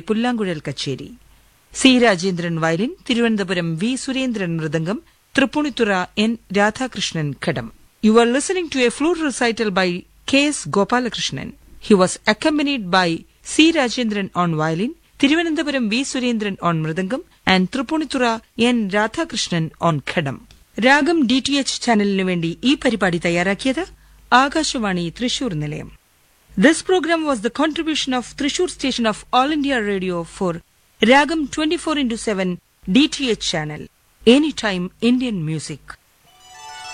പുല്ലാങ്കുഴൽ കച്ചേരി. C Rajendran violin, Thiruvananthapuram V Surendran mridangam, Tripunithura N Radhakrishnan ghatam. You are listening to a flute recital by K.S. Gopalakrishnan. He was accompanied by C. Rajendran on violin, Thiruvananthapuram V. Surendran on mridangam, and Tripunitura N. Radhakrishnan on khadam. Ragam DTH ചാനലിനു വേണ്ടി ഈ പരിപാടി തയ്യാറാക്കിയത് ആകാശവാണി തൃശൂർ നിലയം. This program was the contribution of Thrissur station of All India Radio for Ragam 24/7 DTH channel. Anytime Indian music.